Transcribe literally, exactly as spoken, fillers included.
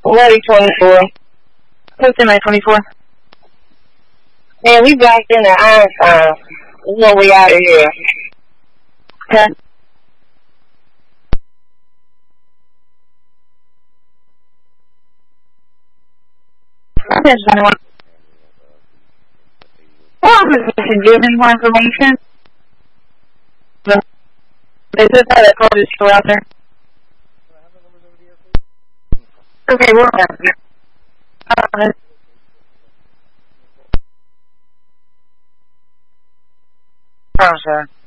Ready twenty-four. What's in my twenty-four? Man, we back in the Einstein. We know we out of here. Okay. There's no one. Well, if you should give me more information. But they said that I told you to go out there. Okay, we're on. Uh, Oh, sir.